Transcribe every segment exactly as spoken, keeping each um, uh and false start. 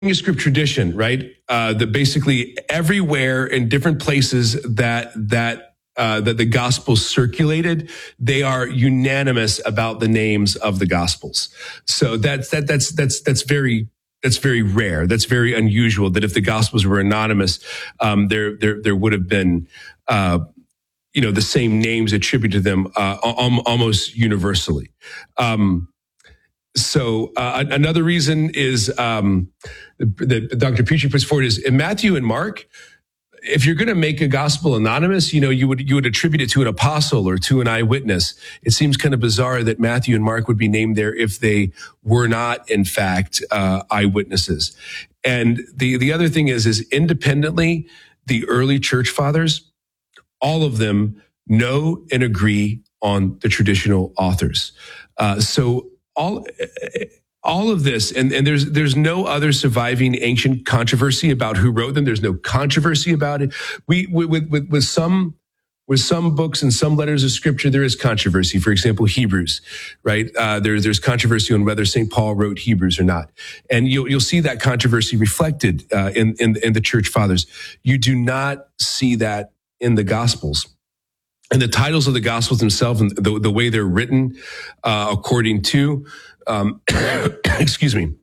manuscript tradition, right? Uh, that basically everywhere in different places that that uh, that the Gospels circulated, they are unanimous about the names of the Gospels. So that's that that's that's that's very that's very rare. That's very unusual. That if the Gospels were anonymous, um, there there there would have been. Uh, you know, the same names attributed to them uh, al- almost universally. Um, so uh, another reason is um, that Doctor Petrie puts forward is in Matthew and Mark, if you're going to make a gospel anonymous, you know, you would you would attribute it to an apostle or to an eyewitness. It seems kind of bizarre that Matthew and Mark would be named there if they were not, in fact, uh, eyewitnesses. And the the other thing is, is independently, the early church fathers, all of them know and agree on the traditional authors. Uh, so all all of this, and, and there's there's no other surviving ancient controversy about who wrote them. There's no controversy about it. We with with, with some with some books and some letters of scripture, there is controversy. For example, Hebrews, right? Uh, there, there's controversy on whether Saint Paul wrote Hebrews or not, and you'll you'll see that controversy reflected uh, in, in in the church fathers. You do not see that in the Gospels. And the titles of the Gospels themselves and the, the way they're written, uh, according to, um, excuse me,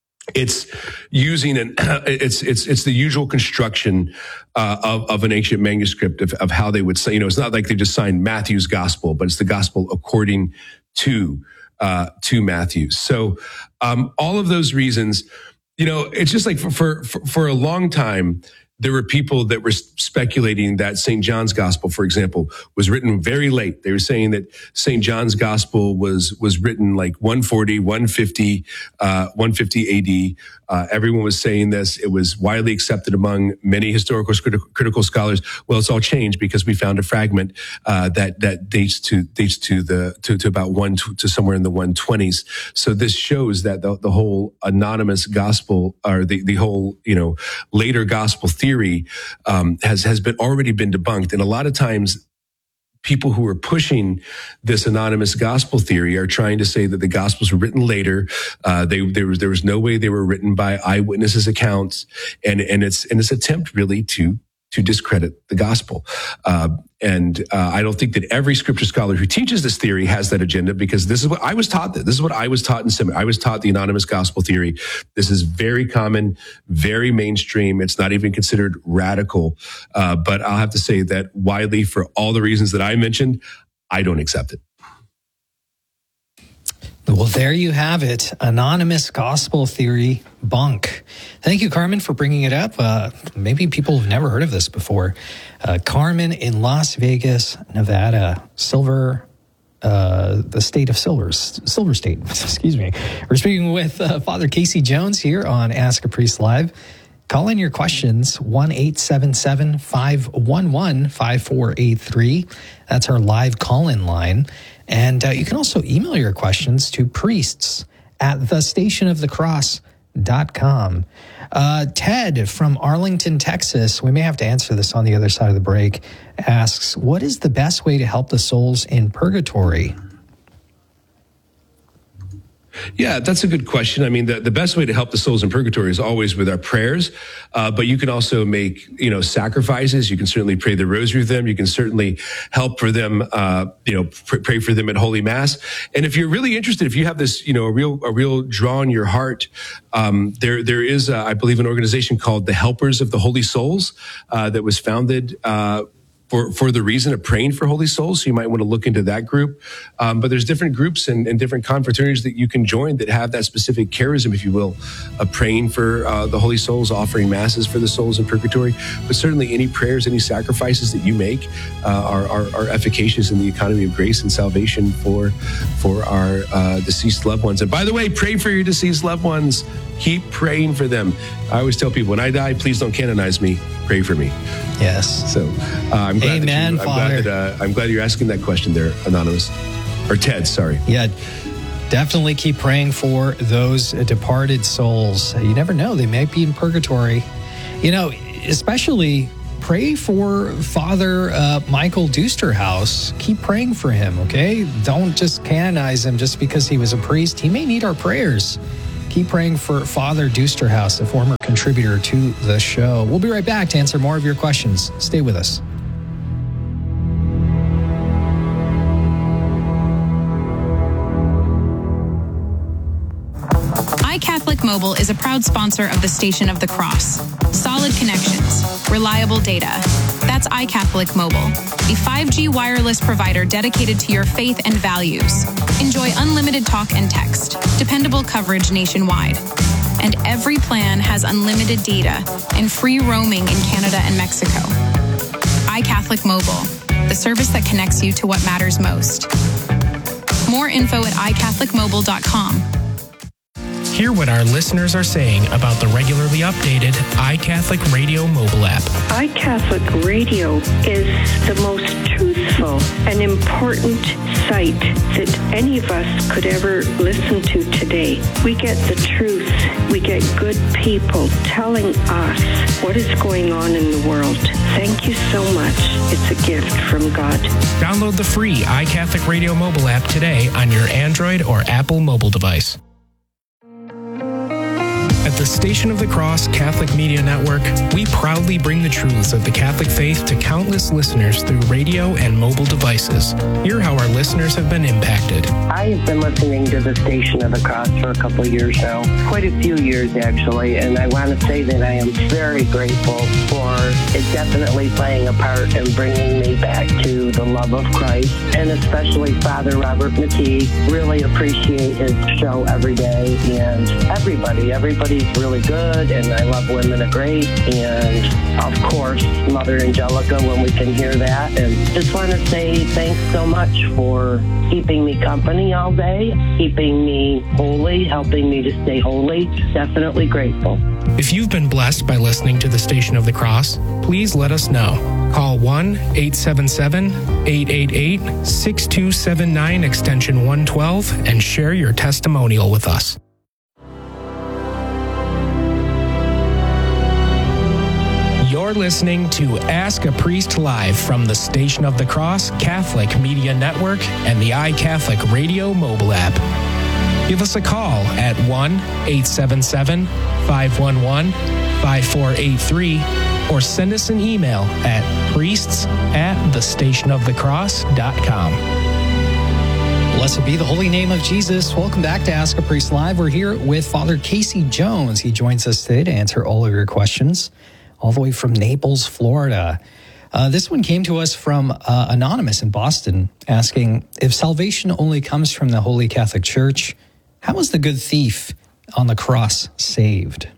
it's using an, it's, it's, it's the usual construction, uh, of, of an ancient manuscript of, of how they would say, you know, it's not like they just signed Matthew's Gospel, but it's the Gospel according to, uh, to Matthew. So, um, all of those reasons, you know, it's just like for, for, for a long time, there were people that were speculating that Saint John's Gospel, for example, was written very late. They were saying that Saint John's Gospel was was written like one forty, one fifty, uh, one fifty A D. Uh, everyone was saying this. It was widely accepted among many historical critical, critical scholars. Well, it's all changed because we found a fragment uh, that that dates to dates to the to, to about one to, to somewhere in the one twenties. So this shows that the, the whole anonymous gospel, or the the whole you know later gospel theory. Theory um, has has been already been debunked, and a lot of times people who are pushing this anonymous gospel theory are trying to say that the Gospels were written later. Uh, they there was there was no way they were written by eyewitnesses' accounts, and and it's and it's attempt really to to discredit the gospel. Uh, and uh, I don't think that every scripture scholar who teaches this theory has that agenda, because this is what I was taught. That this is what I was taught in seminary. I was taught the anonymous gospel theory. This is very common, very mainstream. It's not even considered radical. Uh, but I'll have to say that widely, for all the reasons that I mentioned, I don't accept it. Well, there you have it. Anonymous gospel theory bunk. Thank you, Carmen, for bringing it up. Uh, maybe people have never heard of this before. Uh, Carmen in Las Vegas, Nevada, Silver, uh, the state of Silver, Silver State, excuse me. We're speaking with uh, Father Casey Jones here on Ask a Priest Live. Call in your questions, one eight seven seven, five one one, five four eight three. That's our live call-in line. And uh, you can also email your questions to priests at the station of the cross dot com. Uh, Ted from Arlington, Texas, we may have to answer this on the other side of the break, asks, what is the best way to help the souls in purgatory? Yeah, that's a good question. I mean, the, the best way to help the souls in purgatory is always with our prayers, uh, but you can also make, you know, sacrifices. You can certainly pray the rosary with them. You can certainly help for them, uh, you know, pr- pray for them at Holy Mass. And if you're really interested, if you have this, you know, a real, a real draw in your heart, um, there, there is, uh, I believe, an organization called the Helpers of the Holy Souls, uh, that was founded, uh, for, for the reason of praying for holy souls. So you might want to look into that group. Um, but there's different groups and, and different confraternities that you can join that have that specific charism, if you will, of praying for uh, the holy souls, offering masses for the souls in purgatory. But certainly any prayers, any sacrifices that you make uh, are, are, are efficacious in the economy of grace and salvation for, for our uh, deceased loved ones. And by the way, pray for your deceased loved ones. Keep praying for them. I always tell people, when I die, please don't canonize me. Pray for me. Yes. So uh, I'm glad Amen, that you, I'm glad that uh, I'm glad you're asking that question there, Anonymous. Or Ted, sorry. Yeah, definitely keep praying for those departed souls. You never know, they might be in purgatory. You know, especially pray for Father uh, Michael Dusterhouse. Keep praying for him, okay? Don't just canonize him just because he was a priest. He may need our prayers. keep praying for Father Dusterhouse, a former contributor to the show. We'll be right back to answer more of your questions. Stay with us. iCatholic Mobile is a proud sponsor of the Station of the Cross. Solid connections, reliable data. That's iCatholic Mobile, a five G wireless provider dedicated to your faith and values. Enjoy unlimited talk and text, dependable coverage nationwide. And every plan has unlimited data and free roaming in Canada and Mexico. iCatholic Mobile, the service that connects you to what matters most. More info at i catholic mobile dot com. Hear what our listeners are saying about the regularly updated iCatholic Radio mobile app. iCatholic Radio is the most truthful and important site that any of us could ever listen to today. We get the truth. We get good people telling us what is going on in the world. Thank you so much. It's a gift from God. Download the free iCatholic Radio mobile app today on your Android or Apple mobile device. At the Station of the Cross Catholic Media Network, we proudly bring the truths of the Catholic faith to countless listeners through radio and mobile devices. Hear how our listeners have been impacted. I've been listening to the Station of the Cross for a couple of years now, quite a few years actually, and I want to say that I am very grateful for it definitely playing a part in bringing me back to the love of Christ, and especially Father Robert McKee. Really appreciate his show every day, and everybody, everybody He's really good, and I love Women of Grace, and of course Mother Angelica when we can hear that. And just want to say thanks so much for keeping me company all day, keeping me holy, helping me to stay holy. Definitely grateful. If you've been blessed by listening to the Station of the Cross, please let us know. Call one eight seven seven, eight eight eight, six two seven nine extension one twelve and share your testimonial with us. You're listening to Ask a Priest Live from the Station of the Cross Catholic Media Network and the iCatholic Radio mobile app. Give us a call at one eight seven seven, five one one, five four eight three or send us an email at priests at the station of the cross dot com. Blessed be the holy name of Jesus. Welcome back to Ask a Priest Live. We're here with Father Casey Jones. He joins us today to answer all of your questions, all the way from Naples, Florida. Uh, this one came to us from uh, Anonymous in Boston, asking, if salvation only comes from the Holy Catholic Church, how was the good thief on the cross saved?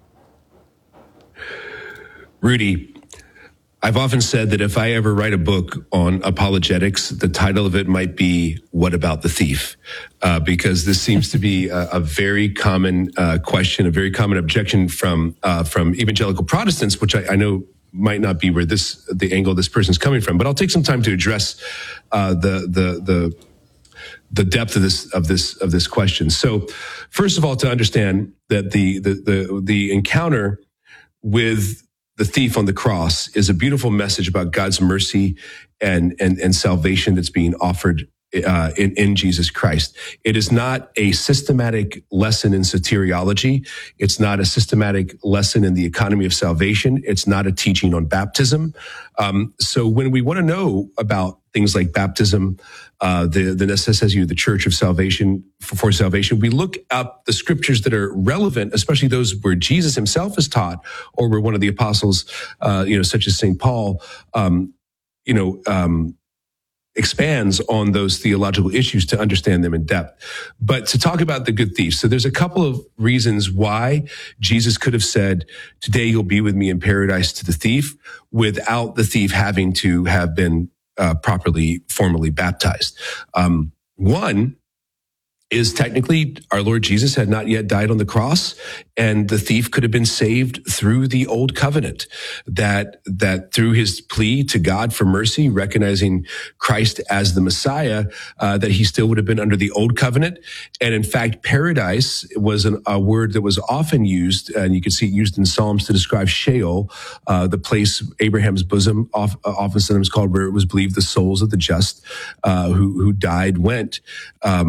Rudy, I've often said that if I ever write a book on apologetics, the title of it might be What About the Thief? Uh, because this seems to be a, a very common uh, question, a very common objection from uh, from evangelical Protestants, which I, I know might not be where this the angle this person's coming from. But I'll take some time to address uh, the the the the depth of this of this of this question. So, first of all, to understand that the the the, the encounter with the thief on the cross is a beautiful message about God's mercy and and, and salvation that's being offered uh, in, in Jesus Christ. It is not a systematic lesson in soteriology. It's not a systematic lesson in the economy of salvation. It's not a teaching on baptism. Um, so when we want to know about things like baptism, uh, the, the necessity of the Church of Salvation for, for salvation, we look up the scriptures that are relevant, especially those where Jesus himself is taught, or where one of the apostles, uh, you know, such as Saint Paul, um, you know, um, expands on those theological issues to understand them in depth. But to talk about the good thief, so there's a couple of reasons why Jesus could have said, today you'll be with me in paradise to the thief, without the thief having to have been uh, properly, formally baptized. Um, one is technically our Lord Jesus had not yet died on the cross, and the thief could have been saved through the old covenant, that, that through his plea to God for mercy, recognizing Christ as the Messiah, uh, that he still would have been under the old covenant. And in fact, paradise was an, a word that was often used, and you can see it used in Psalms to describe Sheol, uh, the place, Abraham's bosom, off, uh, often sometimes called, where it was believed the souls of the just, uh, who, who died went. Um,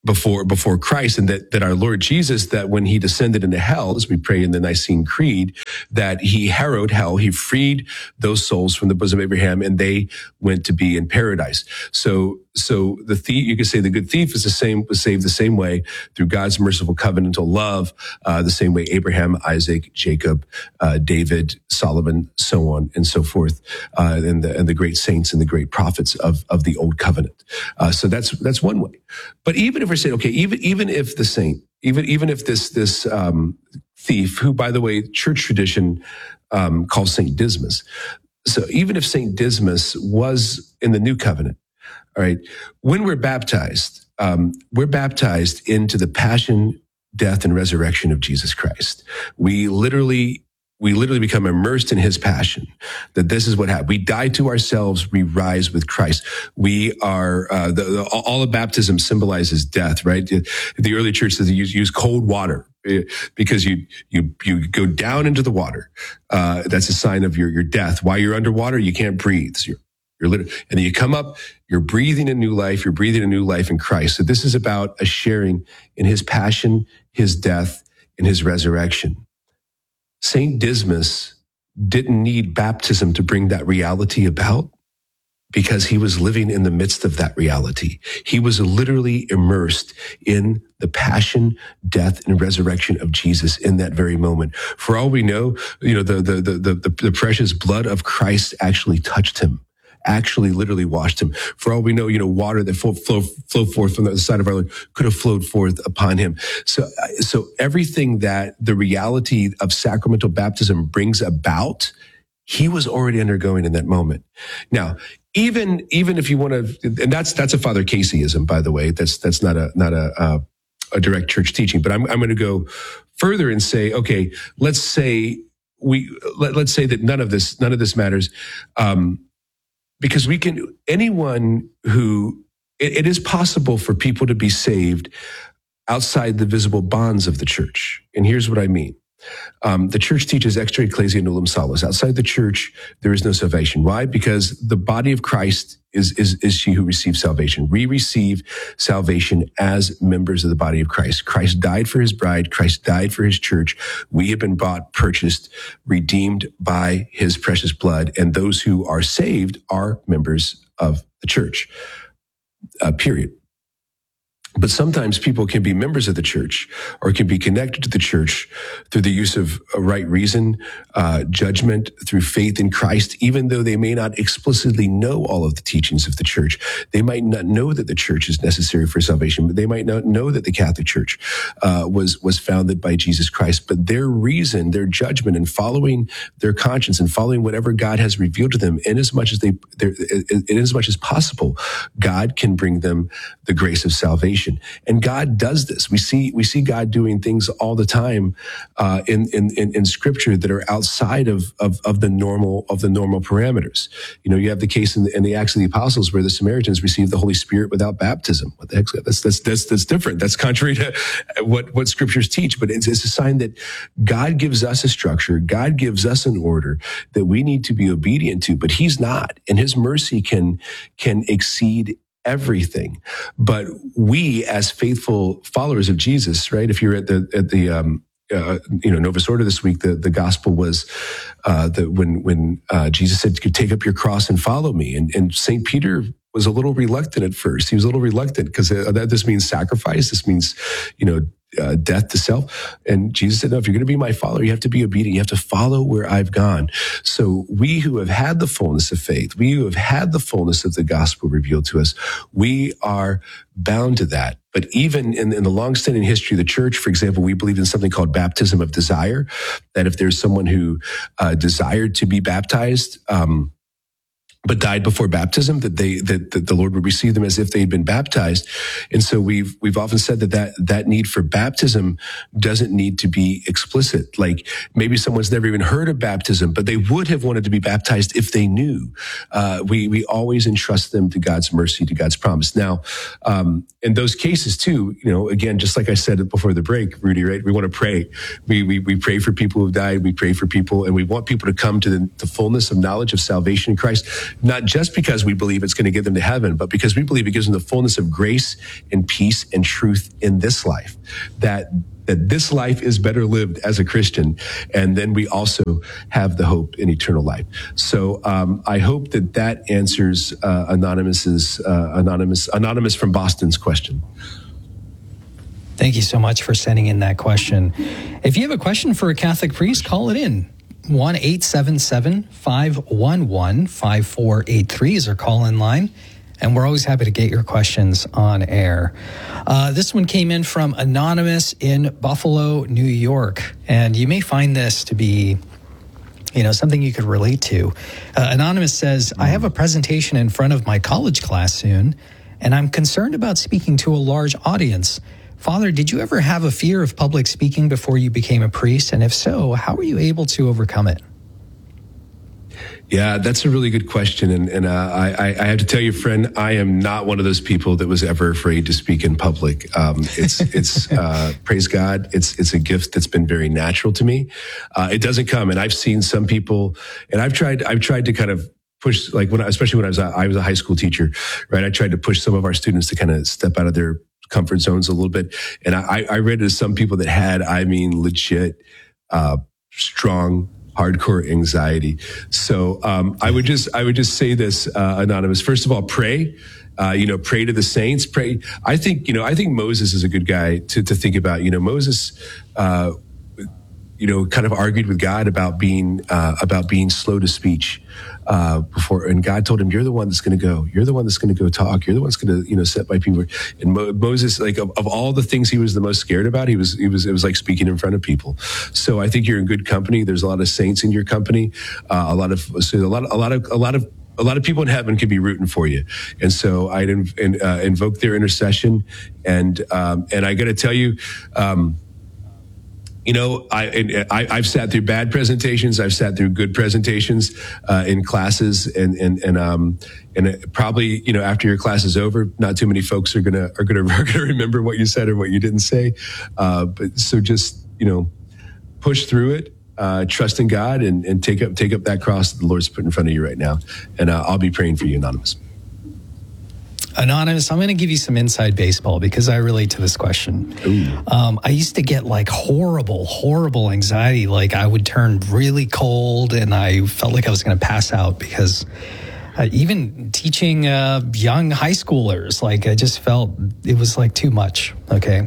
before before Christ, and that that our Lord Jesus, that when he descended into hell, as we pray in the Nicene Creed, that he harrowed hell, he freed those souls from the bosom of Abraham, and they went to be in paradise. So so the thief, you could say the good thief is the same, was saved the same way through God's merciful covenantal love, uh, the same way Abraham, Isaac, Jacob, uh, David, Solomon, so on and so forth, uh, and the and the great saints and the great prophets of of the old covenant. Uh, so that's that's one way. But even if we're saying, okay, even even if the saint, even even if this this um, thief, who by the way, church tradition um, calls Saint Dismas, so even if Saint Dismas was in the new covenant, all right, when we're baptized, um, we're baptized into the passion, death, and resurrection of Jesus Christ. We literally We literally become immersed in his passion, that this is what happened. We die to ourselves. We rise with Christ. We are, uh, the, the, all of baptism symbolizes death, right? The early church says they use, use cold water because you, you, you go down into the water. Uh, that's a sign of your, your death. While you're underwater, you can't breathe. So you're, you're literally, and then you come up, you're breathing a new life. You're breathing a new life in Christ. So this is about a sharing in his passion, his death, and his resurrection. Saint Dismas didn't need baptism to bring that reality about because he was living in the midst of that reality. He was literally immersed in the passion, death, and resurrection of Jesus in that very moment. For all we know, you know, the, the, the, the, the precious blood of Christ actually touched him, actually literally washed him. For all we know, you know, water that flow, flow, flow forth from the side of our Lord could have flowed forth upon him. So, so everything that the reality of sacramental baptism brings about, he was already undergoing in that moment. Now, even, even if you want to, and that's, that's a Father Caseyism, by the way, that's, that's not a, not a, uh, a direct church teaching, but I'm, I'm going to go further and say, okay, let's say we, let, let's say that none of this, none of this matters. Um, Because we can, anyone who, it, it is possible for people to be saved outside the visible bonds of the church. And here's what I mean. Um, the church teaches extra ecclesia nullum salus. Outside the church, there is no salvation. Why? Because the body of Christ is, is, is she who receives salvation. We receive salvation as members of the body of Christ. Christ died for his bride. Christ died for his church. We have been bought, purchased, redeemed by his precious blood. And those who are saved are members of the church, uh, period. But sometimes people can be members of the church or can be connected to the church through the use of right reason, uh, judgment, through faith in Christ, even though they may not explicitly know all of the teachings of the church. They might not know that the church is necessary for salvation, but they might not know that the Catholic Church uh, was was founded by Jesus Christ. But their reason, their judgment, and following their conscience and following whatever God has revealed to them, in as much as they, in as much as possible, God can bring them the grace of salvation. And God does this. We see we see God doing things all the time uh, in, in in Scripture that are outside of, of of the normal of the normal parameters. You know, you have the case in the, in the Acts of the Apostles where the Samaritans received the Holy Spirit without baptism. What the heck? That's that's that's that's different. That's contrary to what what Scriptures teach. But it's, it's a sign that God gives us a structure. God gives us an order that we need to be obedient to. But He's not, and His mercy can can exceed everything. But we, as faithful followers of Jesus, right? If you're at the at the um, uh, you know Novus Ordo this week, the the gospel was uh, that when when uh, Jesus said, "Take up your cross and follow me," and and Saint Peter was a little reluctant at first. He was a little reluctant because that this means sacrifice. This means, you know. Uh, death to self. And Jesus said, no, if you're going to be my follower, you have to be obedient. You have to follow where I've gone. So we who have had the fullness of faith, we who have had the fullness of the gospel revealed to us, we are bound to that. But even in, in the long-standing history of the church, for example, we believe in something called baptism of desire, that if there's someone who uh, desired to be baptized, um, but died before baptism, that they that, that the Lord would receive them as if they had been baptized. And so we've we've often said that, that that need for baptism doesn't need to be explicit. Like maybe someone's never even heard of baptism, but they would have wanted to be baptized if they knew. Uh, we we always entrust them to God's mercy, to God's promise. Now, um, in those cases too, you know, again, just like I said before the break, Rudy, right? We want to pray. We, we, we pray for people who've died. We pray for people, and we want people to come to the, the fullness of knowledge of salvation in Christ, not just because we believe it's going to get them to heaven, but because we believe it gives them the fullness of grace and peace and truth in this life, that that this life is better lived as a Christian. And then we also have the hope in eternal life. So um, I hope that that answers uh, Anonymous's, uh, Anonymous, Anonymous from Boston's question. Thank you so much for sending in that question. If you have a question for a Catholic priest, call it in. one eight seven seven, five one one, five four eight three is our call-in line. And we're always happy to get your questions on air. Uh, this one came in from Anonymous in Buffalo, New York. And you may find this to be, you know, something you could relate to. Uh, Anonymous says, I have a presentation in front of my college class soon, and I'm concerned about speaking to a large audience. Father, did you ever have a fear of public speaking before you became a priest? And if so, how were you able to overcome it? Yeah, that's a really good question. And, and uh, I, I have to tell you, friend, I am not one of those people that was ever afraid to speak in public. Um, it's, it's, uh, praise God. It's, it's a gift that's been very natural to me. Uh, it doesn't come. And I've seen some people, and I've tried, I've tried to kind of push, like when I, especially when I was, a, I was a high school teacher, right? I tried to push some of our students to kind of step out of their comfort zones a little bit. And I, I read it as some people that had, I mean, legit, uh, strong, hardcore anxiety. So um, I would just I would just say this, uh, Anonymous. First of all, pray. Uh, you know, pray to the saints. Pray. I think you know. I think Moses is a good guy to to think about. You know, Moses. Uh, you know, kind of argued with God about being uh, about being slow to speech uh, before, and God told him, "You're the one that's going to go. You're the one that's going to go talk. You're the one that's going to, you know, set my people." And Mo- Moses, like of, of all the things he was the most scared about, he was he was it was like speaking in front of people. So I think you're in good company. There's a lot of saints in your company. Uh, a lot of so a lot a lot of a lot of. A lot of people in heaven could be rooting for you, and so I'd inv- in, uh, invoke their intercession. And um, and I got to tell you. Um, You know, I, I, I've sat through bad presentations. I've sat through good presentations uh, in classes, and and and um and it probably, you know, after your class is over, not too many folks are gonna are gonna, are gonna remember what you said or what you didn't say. Uh, but so just, you know, push through it, uh, trust in God, and and take up take up that cross that the Lord's put in front of you right now. And uh, I'll be praying for you, Anonymous. Anonymous, I'm going to give you some inside baseball because I relate to this question. Um, I used to get like horrible, horrible anxiety. Like I would turn really cold and I felt like I was going to pass out because uh, even teaching uh, young high schoolers, like I just felt it was like too much. Okay.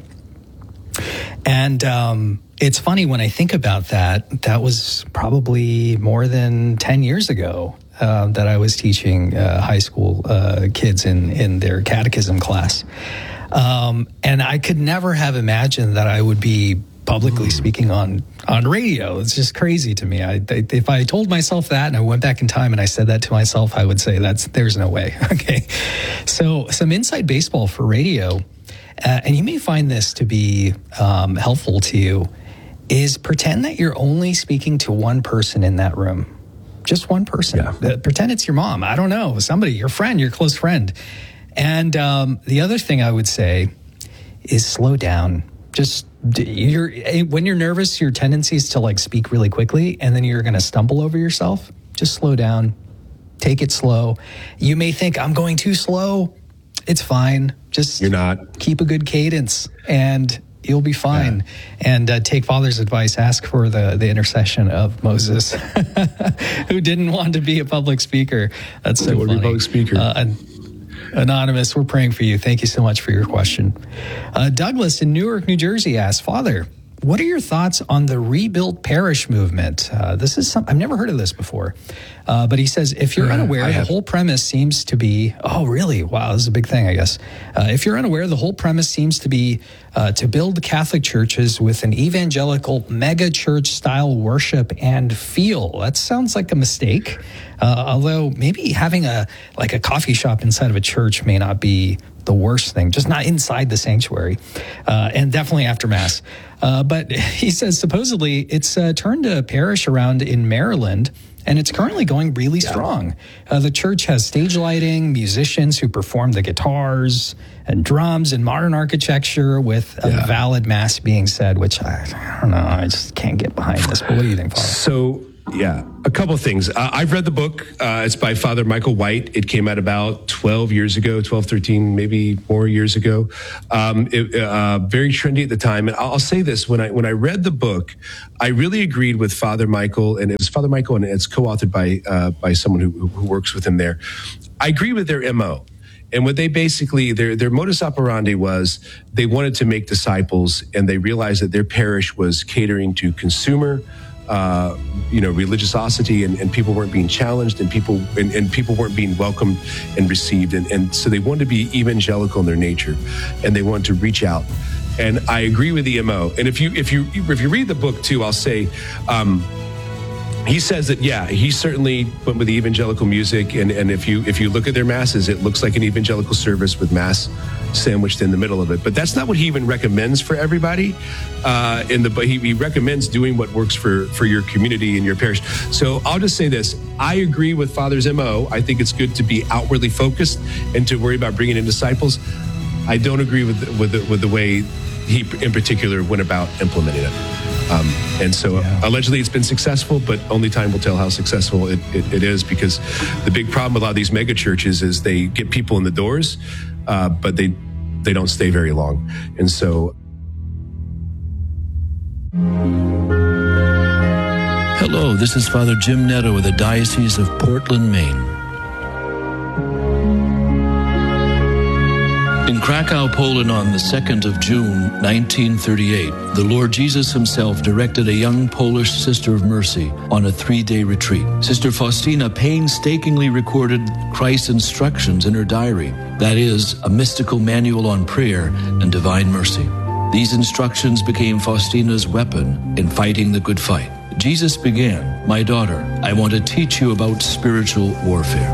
And um, it's funny when I think about that, that was probably more than ten years ago. Uh, that I was teaching uh, high school uh, kids in, in their catechism class. Um, and I could never have imagined that I would be publicly speaking on, on radio. It's just crazy to me. I, I, if I told myself that and I went back in time and I said that to myself, I would say that's there's no way. Okay. So some inside baseball for radio, uh, and you may find this to be um, helpful to you, is pretend that you're only speaking to one person in that room. Just one person. Yeah. Uh, pretend it's your mom. I don't know. Somebody, your friend, your close friend. And um, the other thing I would say is slow down. Just you're, when you're nervous, your tendency is to like speak really quickly and then you're going to stumble over yourself. Just slow down. Take it slow. You may think I'm going too slow. It's fine. Just you're not. Keep a good cadence and you'll be fine. Yeah. And uh, take Father's advice. Ask for the, the intercession of Moses, who didn't want to be a public speaker. That's so funny. Be a public speaker. Uh, Anonymous, we're praying for you. Thank you so much for your question. Uh, Douglas in Newark, New Jersey asks, Father, what are your thoughts on the rebuilt parish movement? Uh, this is some, I've never heard of this before. Uh, but he says, if you're unaware, uh, the whole premise seems to be, oh, really? Wow, this is a big thing, I guess. Uh, if you're unaware, the whole premise seems to be uh, to build Catholic churches with an evangelical mega church style worship and feel. That sounds like a mistake. Uh, although maybe having a like a coffee shop inside of a church may not be the worst thing, just not inside the sanctuary, uh, and definitely after Mass. Uh, but he says supposedly it's uh, turned a parish around in Maryland, and it's currently going really yeah. strong. Uh, the church has stage lighting, musicians who perform the guitars and drums, and modern architecture with a yeah. valid Mass being said, which I, I don't know, I just can't get behind this. But what do you think, Father? So, yeah, a couple of things. Uh, I've read the book. Uh, it's by Father Michael White. It came out about twelve years ago, twelve, thirteen, maybe more years ago. Um, it, uh, very trendy at the time. And I'll say this, when I when I read the book, I really agreed with Father Michael, and it was Father Michael, and it's co-authored by uh, by someone who, who works with him there. I agree with their M O. And what they basically, their their modus operandi was they wanted to make disciples, and they realized that their parish was catering to consumer Uh, you know, religiosity, and, and people weren't being challenged, and people and, and people weren't being welcomed and received, and, and so they wanted to be evangelical in their nature, and they wanted to reach out. And I agree with the M O. And if you if you if you read the book too, I'll say um, he says that yeah, he certainly went with the evangelical music, and, and if you if you look at their masses, it looks like an evangelical service with Mass sandwiched in the middle of it. But that's not what he even recommends for everybody. Uh, in the but he, he recommends doing what works for for your community and your parish. So I'll just say this: I agree with Father's M O. I think it's good to be outwardly focused and to worry about bringing in disciples. I don't agree with the, with the, with the way he, in particular, went about implementing it. Um, and so yeah. allegedly it's been successful, but only time will tell how successful it, it, it is, because the big problem with a lot of these mega churches is they get people in the doors, uh, but they they don't stay very long. And so... Hello, this is Father Jim Netto with the Diocese of Portland, Maine. In Krakow, Poland, on the second of June, nineteen thirty-eight, the Lord Jesus himself directed a young Polish Sister of Mercy on a three-day retreat. Sister Faustina painstakingly recorded Christ's instructions in her diary, that is, a mystical manual on prayer and divine mercy. These instructions became Faustina's weapon in fighting the good fight. Jesus began, "My daughter, I want to teach you about spiritual warfare."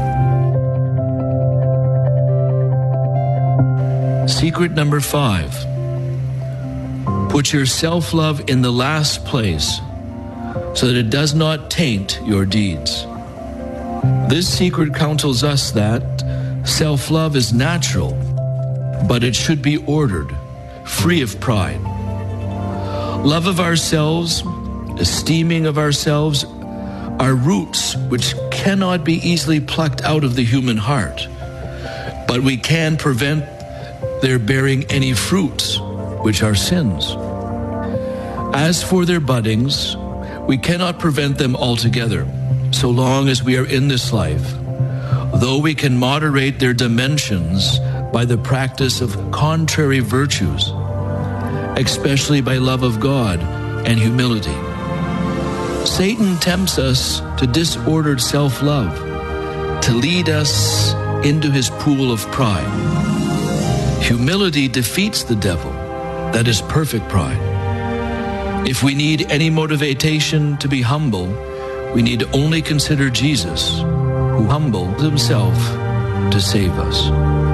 Secret number five. Put your self-love in the last place so that it does not taint your deeds. This secret counsels us that self-love is natural, but it should be ordered, free of pride. Love of ourselves, esteeming of ourselves, are roots which cannot be easily plucked out of the human heart, but we can prevent their bearing any fruits, which are sins. As for their buddings, we cannot prevent them altogether, so long as we are in this life, though we can moderate their dimensions by the practice of contrary virtues, especially by love of God and humility. Satan tempts us to disordered self-love, to lead us into his pool of pride. Humility defeats the devil, that is perfect pride. If we need any motivation to be humble, we need only consider Jesus, who humbled himself to save us.